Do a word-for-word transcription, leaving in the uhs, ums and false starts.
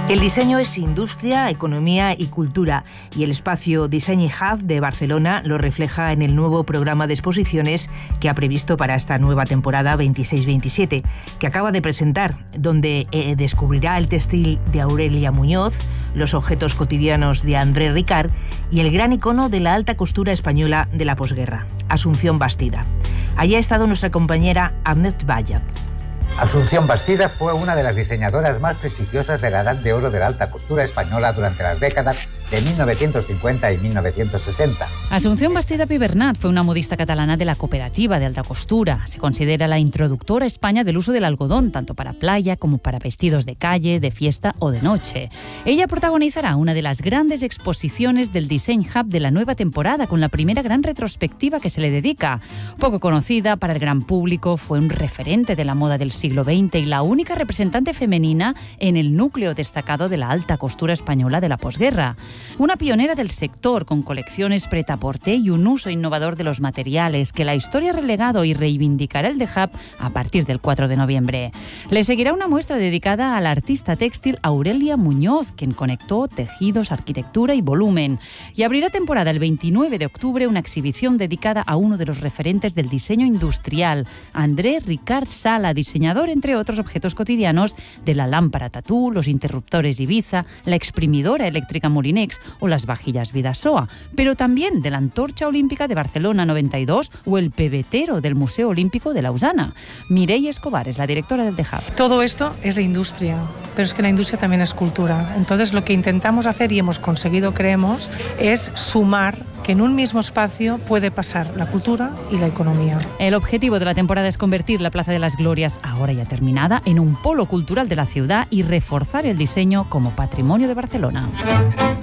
El diseño es industria, economía y cultura, y el espacio Design Hub de Barcelona lo refleja en el nuevo programa de exposiciones que ha previsto para esta nueva temporada veintiséis veintisiete, que acaba de presentar, donde eh, descubrirá el textil de Aurelia Muñoz, los objetos cotidianos de André Ricard y el gran icono de la alta costura española de la posguerra, Asunción Bastida. Allí ha estado nuestra compañera Annette Valla. Asunción Bastida fue una de las diseñadoras más prestigiosas de la Edad de Oro de la alta costura española durante las décadas de mil novecientos cincuenta y mil novecientos sesenta. Asunción Bastida Pibernat fue una modista catalana de la cooperativa de alta costura. Se considera la introductora a España del uso del algodón, tanto para playa como para vestidos de calle, de fiesta o de noche. Ella protagonizará una de las grandes exposiciones del Design Hub de la nueva temporada, con la primera gran retrospectiva que se le dedica. Poco conocida para el gran público, fue un referente de la moda del siglo veinte y la única representante femenina en el núcleo destacado de la alta costura española de la posguerra. Una pionera del sector, con colecciones prêt-à-porter y un uso innovador de los materiales que la historia ha relegado y reivindicará el The Hub a partir del cuatro de noviembre. Le seguirá una muestra dedicada a la artista textil Aurelia Muñoz, quien conectó tejidos, arquitectura y volumen. Y abrirá temporada el veintinueve de octubre una exhibición dedicada a uno de los referentes del diseño industrial, André Ricard Sala, diseñador, entre otros objetos cotidianos, de la lámpara Tatú, los interruptores Ibiza, la exprimidora eléctrica Molinex o las vajillas Vidasoa, pero también de la antorcha olímpica de Barcelona noventa y dos o el pebetero del Museo Olímpico de Lausana. Mireia Escobar es la directora del The Hub. Todo esto es la industria, pero es que la industria también es cultura. Entonces lo que intentamos hacer y hemos conseguido, creemos, es sumar que en un mismo espacio puede pasar la cultura y la economía. El objetivo de la temporada es convertir la Plaza de las Glorias, ahora ya terminada, en un polo cultural de la ciudad y reforzar el diseño como patrimonio de Barcelona.